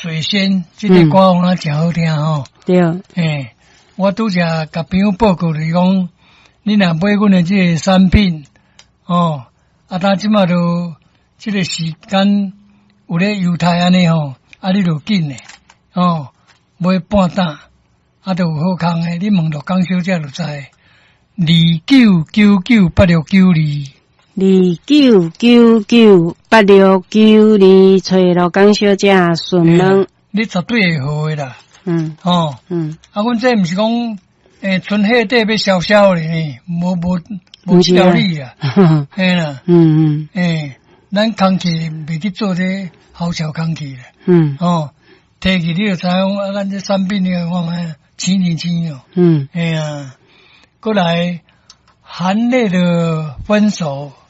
水仙这个歌有哪真好听吼。 对。 我拄则甲朋友报告就是讲，你若买阮的这个产品，他即马都这个时间有咧犹太安尼吼，你就紧诶，买半担，就有好康诶。你问到江小姐就知，29998692。 29998692，找罗江小姐顺门。 你绝对会好诶啦。阮这毋是讲，春夏底要消消咧呢，无道理啊。嘿啦。咱空气袂去做这好笑空气咧。提起你就知影，咱这产品你看卖青哦。过来含泪的分手。